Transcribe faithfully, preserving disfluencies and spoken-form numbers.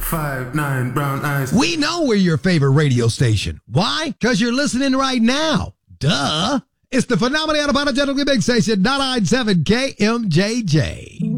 Five, nine, brown eyes. We know we're your favorite radio station. Why? Because you're listening right now. Duh. It's the Phenomenal Unapologetically Big Station, ninety-nine point seven K M J J.